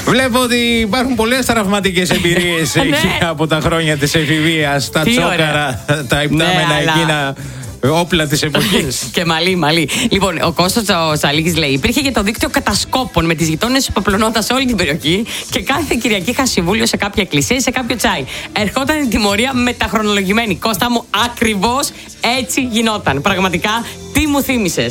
Βλέπω ότι υπάρχουν πολλές τραυματικές εμπειρίες από τα χρόνια της εφηβείας. Τα τσόκαρα, τα υπτάμενα εκείνα. Όπλα της εποχής. Και μαλλί. Λοιπόν, ο Κώστας ο Τσαλίκης λέει: υπήρχε και το δίκτυο κατασκόπων με τις γειτόνες που απλωνόταν σε όλη την περιοχή και κάθε Κυριακή είχα συμβούλιο σε κάποια εκκλησία ή σε κάποιο τσάι. Ερχόταν η τιμωρία μεταχρονολογημένη. Κώστα μου, ακριβώς έτσι γινόταν. Πραγματικά, τι μου θύμισες.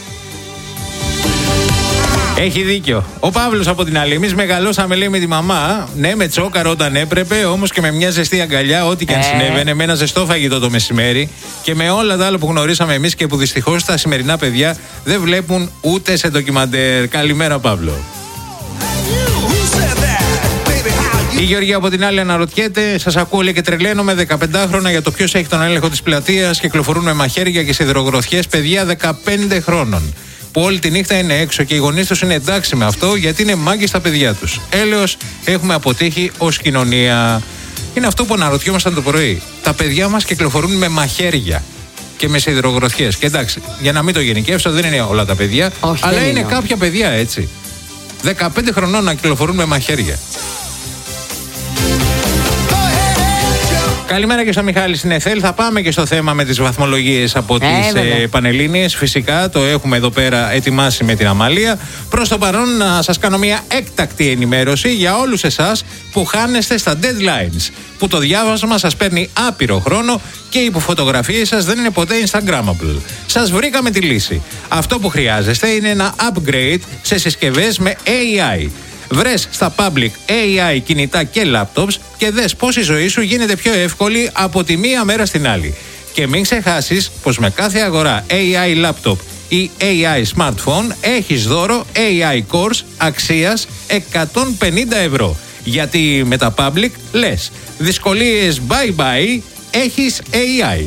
Έχει δίκιο. Ο Παύλος από την άλλη. Εμείς μεγαλώσαμε, λέει, με τη μαμά. Ναι, με τσόκαρο όταν έπρεπε, όμως και με μια ζεστή αγκαλιά, ό,τι και αν συνέβαινε, με ένα ζεστό φαγητό το μεσημέρι και με όλα τα άλλα που γνωρίσαμε εμείς και που δυστυχώς τα σημερινά παιδιά δεν βλέπουν ούτε σε ντοκιμαντέρ. Καλημέρα, Παύλο. Η Γεωργία από την άλλη αναρωτιέται: σας ακούω, λέει, και τρελαίνομαι 15 για το ποιος έχει τον έλεγχο της πλατείας. Κυκλοφορούν με μαχαίρια και σιδηρογροθιές παιδιά 15 χρόνων. Που όλη τη νύχτα είναι έξω και οι γονείς τους είναι εντάξει με αυτό γιατί είναι μάγκες στα παιδιά τους. Έλεος, έχουμε αποτύχει ως κοινωνία. Είναι αυτό που αναρωτιόμασταν το πρωί. Τα παιδιά μας κυκλοφορούν με μαχαίρια και με σιδηρογροθιές. Και εντάξει, για να μην το γενικεύσω, δεν είναι όλα τα παιδιά, όχι, αλλά είναι κάποια παιδιά έτσι. 15 χρονών να κυκλοφορούν με μαχαίρια. Καλημέρα και στο Μιχάλη στην ΕΘΕΛ. Θα πάμε και στο θέμα με τις βαθμολογίες από τις Πανελλήνιες. Φυσικά το έχουμε εδώ πέρα ετοιμάσει με την Αμαλία. Προς το παρόν να σας κάνω μια έκτακτη ενημέρωση για όλους εσάς που χάνεστε στα deadlines. Που το διάβασμα σας παίρνει άπειρο χρόνο και οι φωτογραφίες σας δεν είναι ποτέ Instagrammable. Σας βρήκαμε τη λύση. Αυτό που χρειάζεστε είναι ένα upgrade σε συσκευές με AI. Βρες στα public AI κινητά και laptops και δες πώς η ζωή σου γίνεται πιο εύκολη από τη μία μέρα στην άλλη. Και μην ξεχάσεις πως με κάθε αγορά AI laptop ή AI smartphone έχεις δώρο AI course αξίας 150€. Γιατί με τα public λες δυσκολίες bye bye, έχεις AI.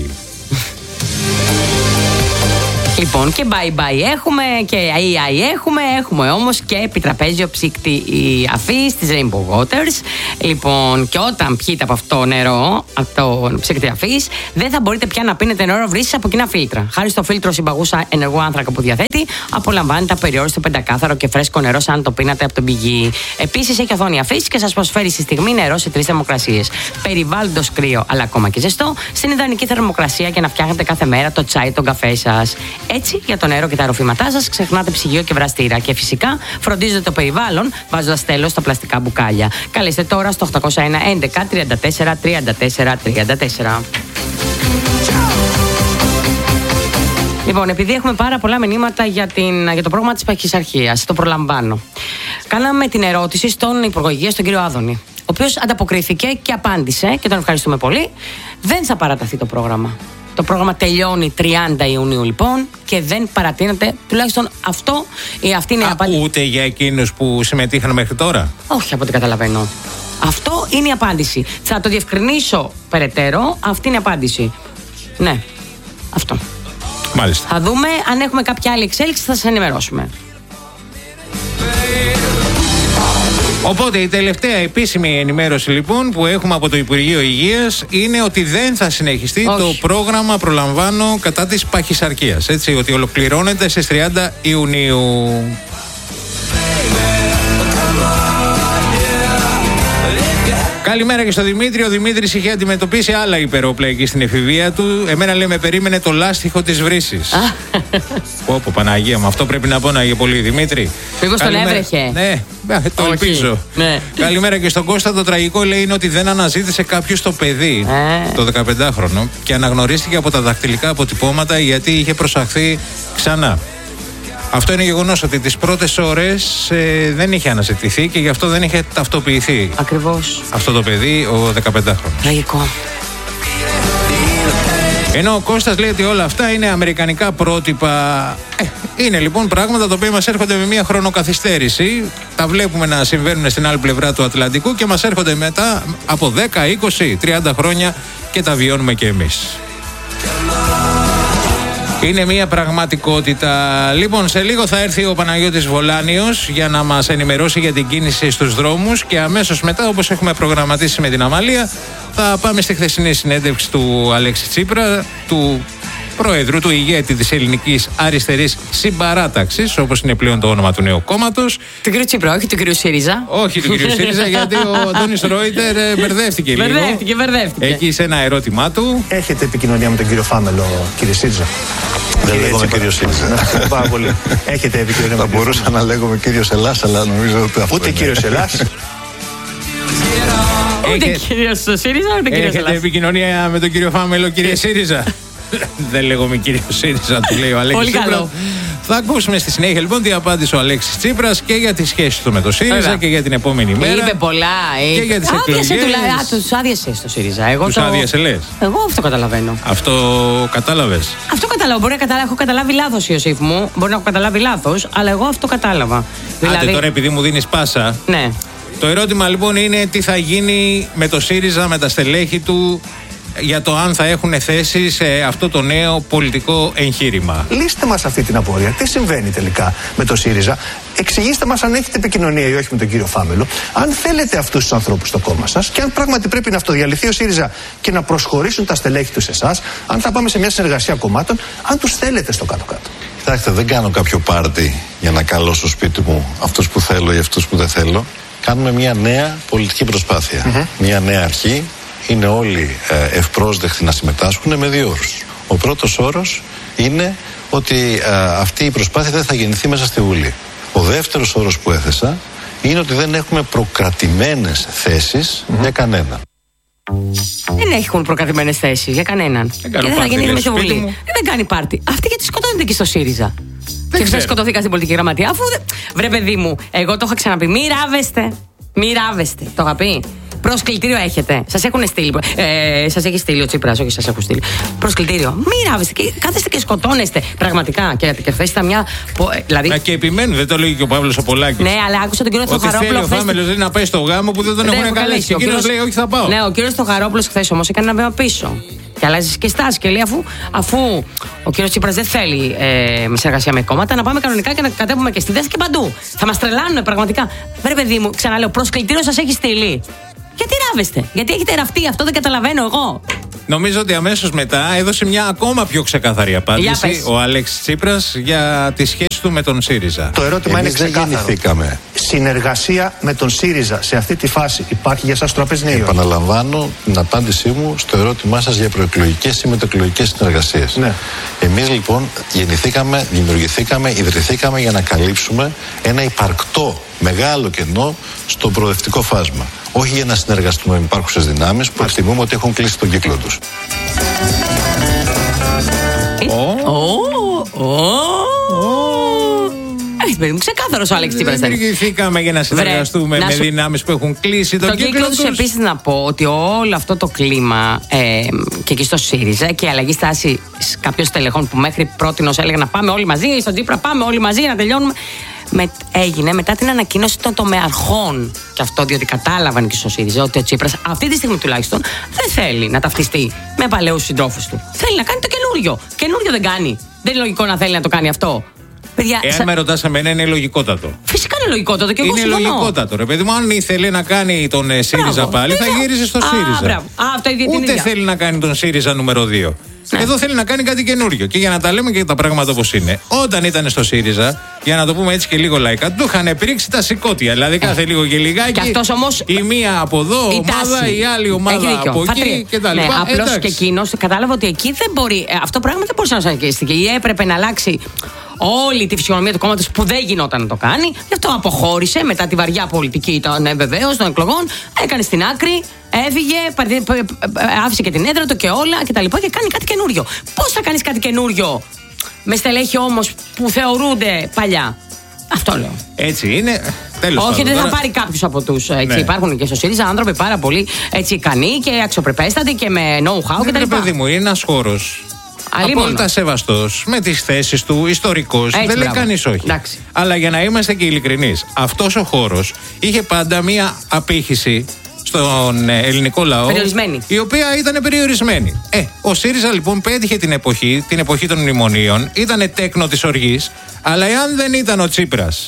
Λοιπόν, και bye-bye έχουμε και AI έχουμε όμως και επιτραπέζιο ψύκτη αφής της Rainbow Waters. Λοιπόν, και όταν πιείτε από αυτό το νερό, από το ψύκτη αφής, δεν θα μπορείτε πια να πίνετε νερό βρύσης από κοινά φίλτρα. Χάρη στο φίλτρο συμπαγούσα ενεργού άνθρακα που διαθέτει, απολαμβάνετε απεριόριστο πεντακάθαρο και φρέσκο νερό σαν το πίνατε από τον πηγή. Επίσης, έχει οθόνη αφής και σας προσφέρει στη στιγμή νερό σε 3 θερμοκρασίες. Περιβάλλοντος κρύο, αλλά ακόμα και ζεστό, στην ιδανική θερμοκρασία για να φτιάχνετε κάθε μέρα το τσάι, τον καφέ σας. Έτσι, για το νερό και τα ροφήματά σας, ξεχνάτε ψυγείο και βραστήρα. Και φυσικά φροντίζετε το περιβάλλον βάζοντας τέλος στα πλαστικά μπουκάλια. Καλέστε τώρα στο 801 11 34 34 34. Λοιπόν, επειδή έχουμε πάρα πολλά μηνύματα για το πρόγραμμα της Παχυσαρχίας, το προλαμβάνω. Κάναμε την ερώτηση στον Υπουργό Υγείας, τον κύριο Άδωνη, ο οποίος ανταποκρίθηκε και απάντησε, και τον ευχαριστούμε πολύ. Δεν θα παραταθεί το πρόγραμμα. Το πρόγραμμα τελειώνει 30 Ιουνίου λοιπόν και δεν παρατείνεται, τουλάχιστον αυτή είναι η απάντηση. Ούτε για εκείνους που συμμετείχαν μέχρι τώρα. Όχι, από ό,τι καταλαβαίνω. Αυτό είναι η απάντηση. Θα το διευκρινίσω περαιτέρω. Αυτή είναι η απάντηση. Ναι, αυτό. Μάλιστα. Θα δούμε αν έχουμε κάποια άλλη εξέλιξη, θα σας ενημερώσουμε. Οπότε η τελευταία επίσημη ενημέρωση λοιπόν που έχουμε από το Υπουργείο Υγείας είναι ότι δεν θα συνεχιστεί το πρόγραμμα, προλαμβάνω, κατά της παχυσαρκίας. Έτσι, ότι ολοκληρώνεται στις 30 Ιουνίου. Καλημέρα και στο Δημήτρη. Ο Δημήτρης είχε αντιμετωπίσει άλλα υπερόπλα εκεί στην εφηβεία του. Εμένα, λέει, με περίμενε το λάστιχο της βρύσης. Πω Παναγία μου, αυτό πρέπει να πω, να πολύ, Δημήτρη. Μήπως τον έβρεχε. Ναι, το ελπίζω. Ναι. Καλημέρα και στον Κώστα. Το τραγικό, λέει, είναι ότι δεν αναζήτησε κάποιος το παιδί, το 15χρονο, και αναγνωρίστηκε από τα δακτυλικά αποτυπώματα γιατί είχε προσαχθεί ξανά. Αυτό είναι γεγονός ότι τις πρώτες ώρες δεν είχε αναζητηθεί και γι' αυτό δεν είχε ταυτοποιηθεί. Ακριβώς. Αυτό το παιδί, ο 15χρονος. Τραγικό. Ενώ ο Κώστας λέει ότι όλα αυτά είναι αμερικανικά πρότυπα. Είναι λοιπόν πράγματα τα οποία μας έρχονται με μια χρονοκαθυστέρηση. Τα βλέπουμε να συμβαίνουν στην άλλη πλευρά του Ατλαντικού και μας έρχονται μετά από 10, 20, 30 χρόνια και τα βιώνουμε και εμείς. Είναι μια πραγματικότητα. Λοιπόν, σε λίγο θα έρθει ο Παναγιώτης Βολάνιος για να μας ενημερώσει για την κίνηση στους δρόμους και αμέσως μετά, όπως έχουμε προγραμματίσει με την Αμαλία, θα πάμε στη χθεσινή συνέντευξη του Αλέξη Τσίπρα, του Προέδρου, του ηγέτη της Ελληνικής Αριστερής Συμπαράταξης, όπως είναι πλέον το όνομα του νέου κόμματος. Του κ. Τσίπρα, όχι του κ. ΣΥΡΙΖΑ. Όχι του κ. ΣΥΡΙΖΑ, γιατί ο Αντώνης Ρόιτερ μπερδεύτηκε λίγο. Μπερδεύτηκε. Εκεί σε ένα ερώτημά του. Έχετε επικοινωνία με τον κύριο Φάμελο, κύριε ΣΥΡΙΖΑ? Δεν λέγομαι κύριο ΣΥΡΙΖΑ. Πάρα πολύ. Έχετε επικοινωνία με Θα τον κύριο μπορούσα να λέγομαι κύριος Ελλάς, αλλά νομίζω ότι αυτό. Ούτε κύριος Ελλάς. Ούτε κύριος ΣΥΡΙΖΑ, ούτε κύριος Έχετε Ελλάς. επικοινωνία με τον κύριο Φάμελο, κύριε ΣΥΡΙΖΑ? Δεν λέγομαι κύριο ΣΥΡΙΖΑ, του λέει ο Αλέξης Τσίπρας. Καλό. Θα ακούσουμε στη συνέχεια λοιπόν τι απάντησε ο Αλέξης Τσίπρας και για τη σχέση του με το ΣΥΡΙΖΑ. Βέβαια. Και για την επόμενη μέρα. Είπε πολλά. Και για τις εκλογές. Τους άδειασε στο ΣΥΡΙΖΑ. Τους άδειασε, λες? Εγώ αυτό καταλαβαίνω. Αυτό κατάλαβες? Αυτό κατάλαβα. Μπορεί να έχω καταλάβει λάθος, Ιωσήφ μου. Μπορεί να έχω καταλάβει λάθος, αλλά εγώ αυτό κατάλαβα. Άντε τώρα, επειδή μου δίνεις πάσα. Ναι. Το ερώτημα λοιπόν είναι τι θα γίνει με το ΣΥΡΙΖΑ, με τα στελέχη του, για το αν θα έχουν θέση σε αυτό το νέο πολιτικό εγχείρημα. Λύστε μας αυτή την απορία. Τι συμβαίνει τελικά με το ΣΥΡΙΖΑ? Εξηγήστε μας αν έχετε επικοινωνία ή όχι με τον κύριο Φάμελο. Αν θέλετε αυτούς τους ανθρώπους στο κόμμα σας και αν πράγματι πρέπει να αυτοδιαλυθεί ο ΣΥΡΙΖΑ και να προσχωρήσουν τα στελέχη του σε εσάς, αν θα πάμε σε μια συνεργασία κομμάτων, αν τους θέλετε στο κάτω-κάτω. Κοιτάξτε, δεν κάνω κάποιο πάρτι για να καλώ στο σπίτι μου αυτούς που θέλω ή αυτούς που δεν θέλω. Κάνουμε μια νέα πολιτική προσπάθεια. Μια νέα αρχή. Είναι όλοι ευπρόσδεκτοι να συμμετάσχουν με δύο όρους. Ο πρώτος όρος είναι ότι αυτή η προσπάθεια δεν θα γεννηθεί μέσα στη Βουλή. Ο δεύτερος όρος που έθεσα είναι ότι δεν έχουμε προκρατημένες θέσεις για κανέναν. Δεν έχουν προκρατημένες θέσεις για κανέναν. Και δεν θα γίνει μέσα στη Βουλή. Δεν κάνει πάρτι. Αυτή γιατί σκοτώνεται εκεί στο ΣΥΡΙΖΑ. Και χθες σκοτώθηκα στην πολιτική γραμματεία. Αφού βρε παιδί μου, εγώ το είχα ξαναπεί. Μη ράβεστε. Το είχα πει. Προσκλητήριο έχετε. Σας έχουν στείλει. Σας έχει στείλει ο Τσίπρας, όχι σας έχουν στείλει. Προσκλητήριο. Μη ράβεστε και κάθεστε και σκοτώνεστε. Πραγματικά. Και χθες ήταν μια. Δηλαδή... Και επιμένουν, δεν το λέει και ο Παύλος ο Πολάκης. Ναι, αλλά άκουσα τον κύριο Θοχαρόπουλο. Ότι θέλει ο Φάμελος να πάει στο γάμο που δεν τον έχουν καλέσει. Και ο κύριος λέει όχι, θα πάω. Ναι, ο κύριος Θοχαρόπουλος χθες όμως έκανε ένα βήμα πίσω. Και αλλάζει και στάση και λέει αφού ο κύριος Τσίπρας δεν θέλει συνεργασία με κόμματα, να πάμε κανονικά και να κατέβουμε και στη ΔΕΘ και παντού. Θα μας τρελάνουν πραγματικά. Βρε παιδί μου, ξαναλέω, προσκλητήριο σας έχει στείλει. Γιατί ράβεστε, γιατί έχετε ραφτεί, αυτό δεν καταλαβαίνω εγώ. Νομίζω ότι αμέσως μετά έδωσε μια ακόμα πιο ξεκάθαρη απάντηση ο Αλέξης Τσίπρας για τη σχέση του με τον ΣΥΡΙΖΑ. Το ερώτημα είναι ξεκάθαρο. Γεννηθήκαμε. Συνεργασία με τον ΣΥΡΙΖΑ σε αυτή τη φάση υπάρχει για σας στο τραπέζι? Επαναλαμβάνω την απάντησή μου στο ερώτημά σας για προεκλογικές ή μεταεκλογικές συνεργασίες. Ναι. Εμείς λοιπόν γεννηθήκαμε, δημιουργηθήκαμε, ιδρυθήκαμε για να καλύψουμε ένα υπαρκτό μεγάλο κενό στο προοδευτικό φάσμα. Όχι για να συνεργαστούμε με υπάρχουσες δυνάμεις που εκτιμούμε ότι έχουν κλείσει τον κύκλο τους. Παιδί μου, ξεκάθαρος ο Αλέξης Τσίπρας. Δημιουργηθήκαμε για να συνεργαστούμε με δυνάμεις που έχουν κλείσει τον κύκλο τους. Επίσης να πω ότι όλο αυτό το κλίμα και εκεί στο ΣΥΡΙΖΑ και η αλλαγή στάση κάποιων στελεχών που μέχρι πρότινος έλεγαν να πάμε όλοι μαζί, στον Τσίπρα πάμε όλοι μαζί να τελειώνουμε. Έγινε μετά την ανακοίνωση των τομεαρχών. Και αυτό διότι κατάλαβαν και στο ΣΥΡΙΖΑ ότι ο Τσίπρας αυτή τη στιγμή τουλάχιστον δεν θέλει να ταυτιστεί με παλαιούς συντρόφους του. Θέλει να κάνει το καινούριο. Καινούριο δεν κάνει. Δεν είναι λογικό να θέλει να το κάνει αυτό. Παιδιά, εάν με ρωτάς εμένα, είναι λογικότατο. Φυσικά είναι λογικότατο και εγώ συμφωνώ. Είναι λογικότατο, ρε παιδί μου. Αν ήθελε να κάνει τον ΣΥΡΙΖΑ πάλι, θα γύριζε στο ΣΥΡΙΖΑ. Ούτε θέλει να κάνει τον ΣΥΡΙΖΑ νούμερο 2. Ναι. Εδώ θέλει να κάνει κάτι καινούριο. Και για να τα λέμε και τα πράγματα όπως είναι, όταν ήταν στο ΣΥΡΙΖΑ, για να το πούμε έτσι και λίγο λαϊκά, του είχαν πρίξει τα σηκώτια. Δηλαδή κάθε λίγο και λιγάκι. Και αυτός όμως, η μία από εδώ ομάδα, η άλλη ομάδα από εκεί κτλ. Ναι, απλώς και εκείνος κατάλαβε ότι εκεί δεν μπορεί. Αυτό πράγμα δεν μπορούσε να συνεχίσει. Και έπρεπε να αλλάξει όλη τη φυσιογνωμία του κόμματος που δεν γινόταν να το κάνει. Γι' αυτό αποχώρησε μετά τη βαριά πολιτική βεβαίως των εκλογών. Έκανε στην άκρη, έφυγε, άφησε και την έδρα του και όλα κτλ. Και κάνει κάτι καινούριο. Πώς θα κάνεις κάτι καινούριο με στελέχη όμως που θεωρούνται παλιά? Αυτό λέω. Έτσι είναι. Τέλος όχι, πάντων, δεν θα πάρει κάποιους από τους. Ναι. Υπάρχουν και στο ΣΥΡΙΖΑ άνθρωποι πάρα πολύ ικανοί και αξιοπρεπέστατοι και με know-how κτλ. Παιδί μου, είναι ένας χώρος απόλυτα σεβαστός, με τις θέσεις του, ιστορικός. Δεν λέει κανείς όχι. Εντάξει. Αλλά για να είμαστε και ειλικρινείς, αυτός ο χώρος είχε πάντα μία απήχηση στον ελληνικό λαό, η οποία ήταν περιορισμένη. Ο ΣΥΡΙΖΑ λοιπόν πέτυχε την εποχή των μνημονίων, ήταν τέκνο της οργής, αλλά εάν δεν ήταν ο Τσίπρας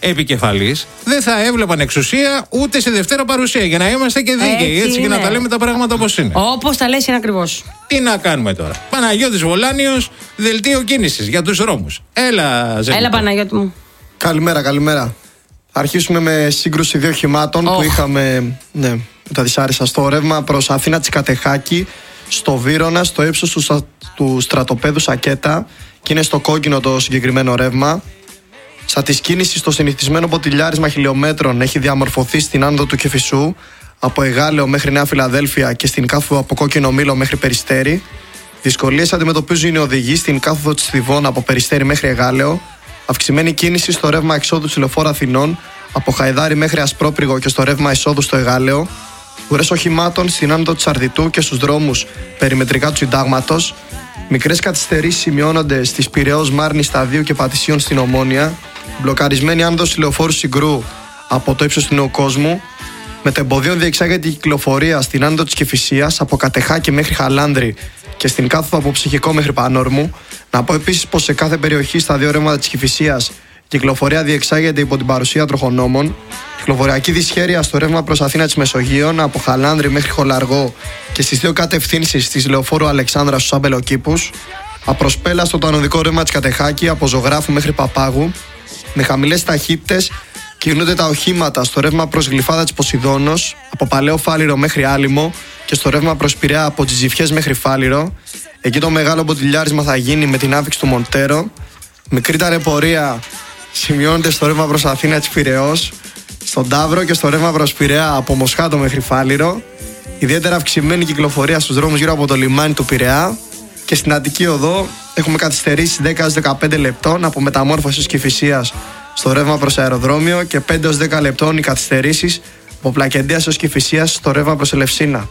επικεφαλής, δεν θα έβλεπαν εξουσία ούτε στη Δευτέρα παρουσία. Για να είμαστε και δίκαιοι, έτσι και να τα λέμε τα πράγματα όπως είναι. Όπως τα λες είναι ακριβώς. Τι να κάνουμε τώρα. Παναγιώτης Βολάνιος, δελτίο κίνησης για τους δρόμους. Έλα, Ζέγκο. Έλα, Παναγιώτη μου. Καλημέρα. Αρχίσουμε με σύγκρουση δύο οχημάτων που είχαμε με τα δυσάρεστα στο ρεύμα προς Αθήνα Τσικατεχάκη, στο Βύρωνα, στο ύψος του στρατοπέδου Σακέτα, και είναι στο κόκκινο το συγκεκριμένο ρεύμα. Στα της κίνησης, το συνηθισμένο ποτηλιάρισμα χιλιόμετρων έχει διαμορφωθεί στην άνοδο του Κηφισού, από Εγάλεο μέχρι Νέα Φιλαδέλφια, και στην κάθοδο από Κόκκινο Μήλο μέχρι Περιστέρι. Δυσκολίες αντιμετωπίζουν οι οδηγοί στην κάθοδο της Θηβών από Περιστέρι μέχρι Εγάλεο. Αυξημένη κίνηση στο ρεύμα εξόδου της Λεωφόρου Αθηνών, από Χαϊδάρι μέχρι Ασπρόπριγο, και στο ρεύμα εισόδου στο Εγάλεο. Ουρές οχημάτων στην άνοδο της Αρδιτού και στους δρόμους περιμετρικά του Συντάγματος. Μικρές καθυστερήσεις σημειώνονται στις Πειραιώς, Μάρνη, Σταδίου και Πατησίων στην Ομόνια. Μπλοκαρισμένη άνοδος Λεωφόρου Συγκρού από το ύψος του Νέου Κόσμου. Μετεμποδίων διεξάγεται η κυκλοφορία στην άνοδο της Κηφισίας, από Κατεχάκη μέχρι Χαλάνδρη και στην κάθοδο από Ψυχικό μέχρι Πανόρμου. Να πω επίσης πως σε κάθε περιοχή στα δύο ρεύματα της Κηφισίας η κυκλοφορία διεξάγεται υπό την παρουσία τροχονόμων. Κυκλοφοριακή δυσχέρεια στο ρεύμα προς Αθήνα της Μεσογείων, από Χαλάνδρη μέχρι Χολαργό και στις δύο κατευθύνσεις της Λεωφόρου Αλεξάνδρα στους Αμπελοκήπους. Απροσπέλαστο το ανωδικό ρεύμα της Κατεχάκη, από Ζωγράφου μέχρι Παπάγου. Με χαμηλές ταχύτητες κινούνται τα οχήματα στο ρεύμα προς Γλυφάδα της Ποσειδώνος, από Παλαιό Φάληρο μέχρι Άλυμο, και στο ρεύμα προς Πειραιά από τις Ζηφιές μέχρι Φάληρο. Εκεί το μεγάλο μποτιλιάρισμα θα γίνει με την άφηξη του Μοντέρο. Μικρή ταλαιπωρία σημειώνεται στο ρεύμα προς Αθήνα της Πειραιώς, στον Ταύρο και στο ρεύμα προς Πειραιά από Μοσχάτο μέχρι Φάληρο. Ιδιαίτερα αυξημένη κυκλοφορία στους δρόμους γύρω από το λιμάνι του Πειραιά. Και στην Αττική Οδό έχουμε καθυστερήσεις 10-15 λεπτών από Μεταμόρφωση της Κηφισίας στο ρεύμα προς αεροδρόμιο, και 5-10 λεπτών οι καθυστερήσεις από Πλακεντίας ως Κηφισίας στο ρεύμα προς Ελευσίνα.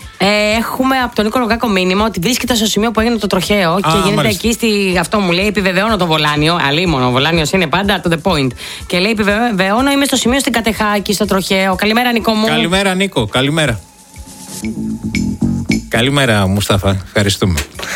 Έχουμε από τον Νίκο Λογάκο μήνυμα ότι βρίσκεται στο σημείο που έγινε το τροχαίο και γίνεται μάλιστα. Εκεί αυτό μου λέει. Επιβεβαιώνω το Βολάνιο. Αλίμονο, ο Βολάνιος είναι πάντα to the point. Και λέει: επιβεβαιώνω, είμαι στο σημείο στην Κατεχάκη, στο τροχαίο. Καλημέρα, Νίκο μου. Καλημέρα, Νίκο. Καλημέρα. Καλημέρα, Μουστάφα. Ευχαριστούμε.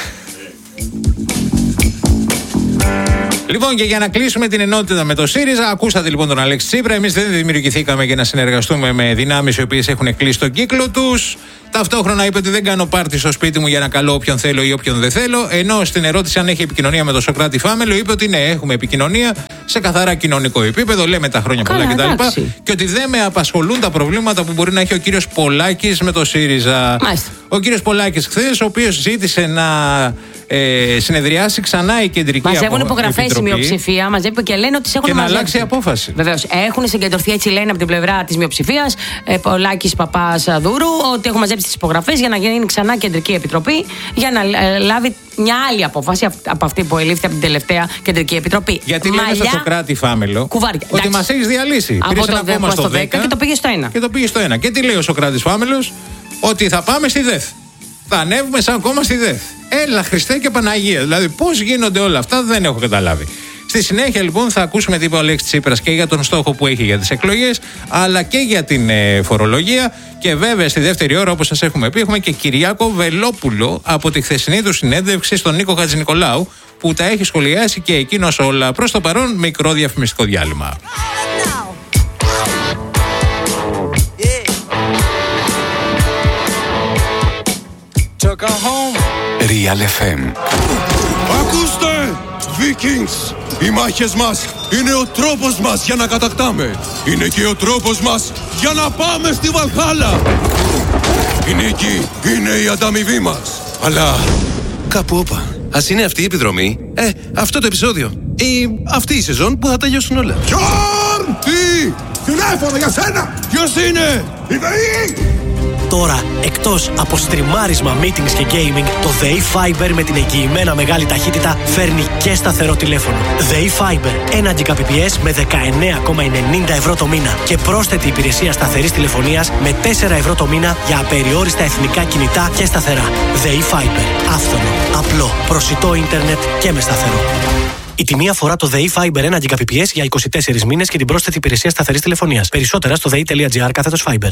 Λοιπόν, και για να κλείσουμε την ενότητα με το ΣΥΡΙΖΑ, ακούσατε λοιπόν τον Αλέξη Τσίπρα. Εμείς δεν δημιουργηθήκαμε για να συνεργαστούμε με δυνάμεις οι οποίες έχουν κλείσει τον κύκλο τους. Ταυτόχρονα είπε ότι δεν κάνω πάρτι στο σπίτι μου για να καλώ όποιον θέλω ή όποιον δεν θέλω. Ενώ στην ερώτηση αν έχει επικοινωνία με τον Σωκράτη Φάμελο, είπε ότι ναι, έχουμε επικοινωνία σε καθαρά κοινωνικό επίπεδο. Λέμε τα χρόνια πολλά κτλ. Και ότι δεν με απασχολούν τα προβλήματα που μπορεί να έχει ο κύριος Πολάκης με το ΣΥΡΙΖΑ. Μάλιστα. Ο κύριος Πολάκης χθες, ο οποίος ζήτησε να συνεδριάσει ξανά η κεντρική επιτροπή. Μαζεύουν υπογραφές η μειοψηφία, μαζεύουν και λένε ότι σε έχουν μαζέψει. Και να αλλάξει απόφαση. Βεβαίως. Έχουν συγκεντρωθεί, έτσι λένε από την πλευρά της μειοψηφίας, Πολάκης Παπαδούρου, ότι έχουν μαζέψει τις υπογραφές για να γίνει ξανά κεντρική επιτροπή, για να λάβει μια άλλη απόφαση από αυτή που ελήφθη από την τελευταία κεντρική επιτροπή. Γιατί λένε στο Σωκράτη Φάμελο ότι μας έχεις διαλύσει. Από το 10 στο 10 και το πήγε στο 1. Και το πήγε στο 1. Και τι λέει ο Σωκράτης Φάμελος? Ότι θα πάμε στη ΔΕΘ. Θα ανέβουμε σαν κόμμα στη ΔΕΘ. Έλα, Χριστέ και Παναγία. Δηλαδή, πώς γίνονται όλα αυτά, δεν έχω καταλάβει. Στη συνέχεια, λοιπόν, θα ακούσουμε τι είπε ο Αλέξης Τσίπρας και για τον στόχο που έχει για τις εκλογές, αλλά και για την φορολογία. Και βέβαια, στη δεύτερη ώρα, όπως σας έχουμε πει, έχουμε και Κυριάκο Βελόπουλο από τη χθεσινή του συνέντευξη στον Νίκο Χατζηνικολάου, που τα έχει σχολιάσει και εκείνος όλα. Προς το παρόν, μικρό διαφημιστικό διάλειμμα. Real FM. Ακούστε, Vikings! Οι μάχες μας είναι ο τρόπος μας για να κατακτάμε. Είναι και ο τρόπος μας για να πάμε στη Βαλχάλα. Η νίκη είναι η ανταμοιβή μας. Αλλά κάπου όπα. Ας είναι αυτή η επιδρομή, αυτό το επεισόδιο ή αυτή η σεζόν που θα τελειώσουν όλα. Γιόρ! Τι! Τηλέφωνο για σένα! Ποιος είναι? Η ΔΕΗ! Τώρα, εκτός από στριμάρισμα, meetings και gaming, το ΔΕΗ Fiber με την εγγυημένα μεγάλη ταχύτητα φέρνει και σταθερό τηλέφωνο. ΔΕΗ Fiber, 1 Gbps με 19,90 ευρώ το μήνα και πρόσθετη υπηρεσία σταθερής τηλεφωνίας με 4 ευρώ το μήνα για απεριόριστα εθνικά κινητά και σταθερά. ΔΕΗ Fiber, άφθονο, απλό, προσιτό ίντερνετ και με σταθερό. Η τιμή αφορά το ΔΕΗ Fiber 1 Gbps για 24 μήνες και την πρόσθετη υπηρεσία σταθερής τηλεφωνίας. Περισσότερα στο dei.gr/Fiber.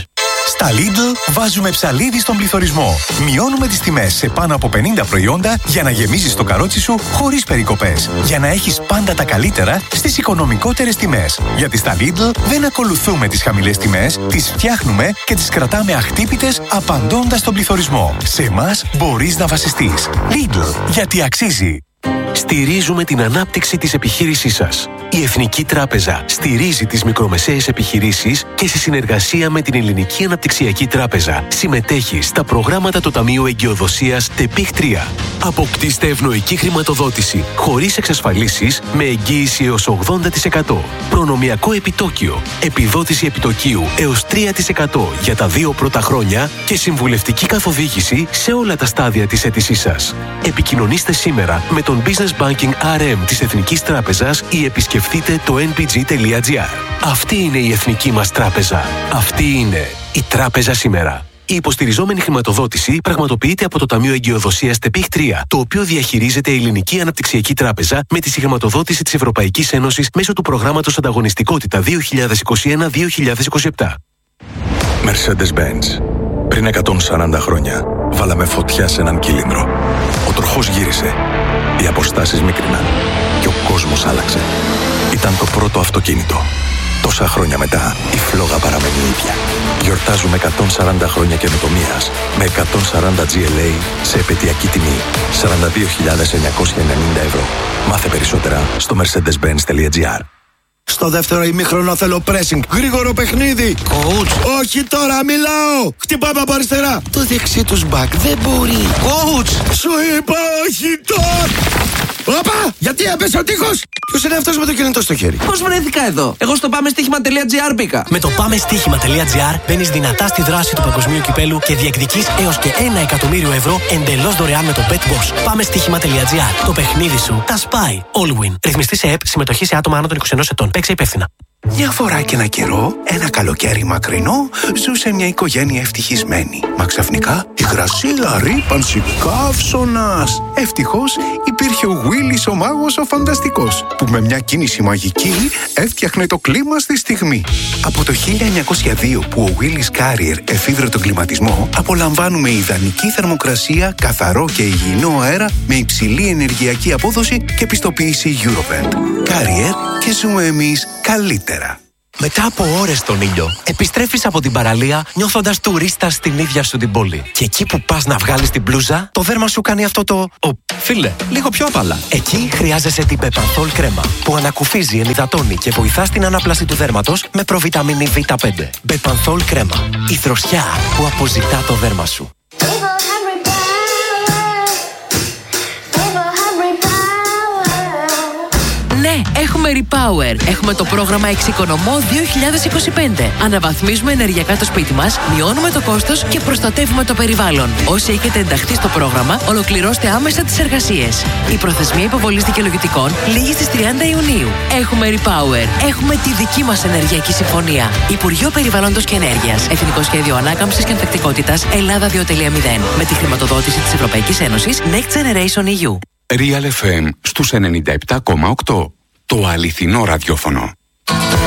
Στα Lidl βάζουμε ψαλίδι στον πληθωρισμό. Μειώνουμε τις τιμές σε πάνω από 50 προϊόντα για να γεμίζεις το καρότσι σου χωρίς περικοπές. Για να έχεις πάντα τα καλύτερα στις οικονομικότερες τιμές. Γιατί στα Lidl δεν ακολουθούμε τις χαμηλές τιμές, τις φτιάχνουμε και τις κρατάμε αχτύπητες απαντώντας στον πληθωρισμό. Σε εμάς μπορείς να βασιστείς. Lidl, γιατί αξίζει. Στηρίζουμε την ανάπτυξη της επιχείρησής σας. Η Εθνική Τράπεζα στηρίζει τις μικρομεσαίες επιχειρήσεις και σε συνεργασία με την Ελληνική Αναπτυξιακή Τράπεζα συμμετέχει στα προγράμματα του Ταμείου Εγκυοδοσίας ΤΕΠΙΧ 3. Αποκτήστε ευνοϊκή χρηματοδότηση χωρίς εξασφαλίσεις με εγγύηση έως 80%. Προνομιακό επιτόκιο, επιδότηση επιτοκίου έως 3% για τα 2 πρώτα χρόνια και συμβουλευτική καθοδήγηση σε όλα τα στάδια της αίτησής σας. Επικοινωνήστε σήμερα με τον Business Banking RM της Εθνικής Τράπεζας ή επισκεφτείτε το nbg.gr. Αυτή είναι η Εθνική μας Τράπεζα. Αυτή είναι η Τράπεζα σήμερα. Η υποστηριζόμενη χρηματοδότηση πραγματοποιείται από το Ταμείο Εγκυοδοσίας ΤΕΠΙΧ 3, το οποίο διαχειρίζεται η Ελληνική Αναπτυξιακή Τράπεζα με τη συγχρηματοδότηση της Ευρωπαϊκής Ένωσης μέσω του προγράμματος Ανταγωνιστικότητα 2021-2027. Mercedes-Benz. Πριν 140 χρόνια, βάλαμε φωτιά σε έναν κύλινδρο. Ο τροχός γύρισε. Οι αποστάσεις μίκριναν. Και ο κόσμος άλλαξε. Ήταν το πρώτο αυτοκίνητο. Τόσα χρόνια μετά, η φλόγα παραμένει ίδια. Γιορτάζουμε 140 χρόνια καινοτομίας με 140 GLA σε επαιτειακή τιμή 42.990 ευρώ. Μάθε περισσότερα στο mercedes-benz.gr. Στο δεύτερο ημίχρονο θέλω pressing. Γρήγορο παιχνίδι. Coach. Όχι τώρα, μιλάω. Χτυπάμε από αριστερά. Το δεξί τους μπακ δεν μπορεί. Coach. Σου είπα όχι τώρα. Όπα, γιατί έπεσε ο τείχος. Ποιος είναι αυτός με το κινητό στο χέρι. Πώς βρέθηκα εδώ. Εγώ στο πάμεστοίχημα.gr μπήκα. Με το πάμεστοίχημα.gr μπαίνεις δυνατά στη δράση του παγκοσμίου κυπέλου και διεκδικείς έως και 1 εκατομμύριο ευρώ εντελώς δωρεάν με το BetBoss. Πάμεστοίχημα.gr. Το παιχνίδι σου τα σπάει. Allwin. Ρυθμιστή σε ΕΠ, συμμετοχή σε άτομα άνω των 21 ετών. Παίξε υπεύθυνα. Μια φορά και ένα καιρό, ένα καλοκαίρι μακρινό, ζούσε μια οικογένεια ευτυχισμένη. Μα ξαφνικά, υγρασία, ρύπανση, καύσωνας. Ευτυχώς υπήρχε ο Willis ο μάγος ο φανταστικός, που με μια κίνηση μαγική έφτιαχνε το κλίμα στη στιγμή. Από το 1902 που ο Willis Carrier εφήβρε τον κλιματισμό, απολαμβάνουμε ιδανική θερμοκρασία, καθαρό και υγιεινό αέρα με υψηλή ενεργειακή απόδοση και πιστοποίηση Eurovent. Carrier, και ζούμε εμείς καλύτερα. Μετά από ώρες στον ήλιο, επιστρέφεις από την παραλία νιώθοντας τουρίστας στην ίδια σου την πόλη. Και εκεί που πας να βγάλεις την μπλούζα, το δέρμα σου κάνει αυτό το... Φίλε, λίγο πιο απαλά. Εκεί χρειάζεσαι την Bepanthol κρέμα, που ανακουφίζει, ενυδατώνει και βοηθά στην ανάπλαση του δέρματος με προβιταμίνη Β5. Bepanthol κρέμα. Η δροσιά που αποζητά το δέρμα σου. Ναι, έχουμε Repower. Έχουμε το πρόγραμμα Εξοικονομώ 2025. Αναβαθμίζουμε ενεργειακά το σπίτι μας, μειώνουμε το κόστος και προστατεύουμε το περιβάλλον. Όσοι έχετε ενταχθεί στο πρόγραμμα, ολοκληρώστε άμεσα τις εργασίες. Η προθεσμία υποβολής δικαιολογητικών λήγει στις 30 Ιουνίου. Έχουμε Repower. Έχουμε τη δική μας ενεργειακή συμφωνία. Υπουργείο Περιβάλλοντος και Ενέργειας. Εθνικό Σχέδιο Ανάκαμψης και Ανθεκτικότητας Ελλάδα 2.0. Με τη χρηματοδότηση της Ευρωπαϊκής Ένωσης Next Generation EU. Real FM στους 97,8. Το αληθινό ραδιόφωνο.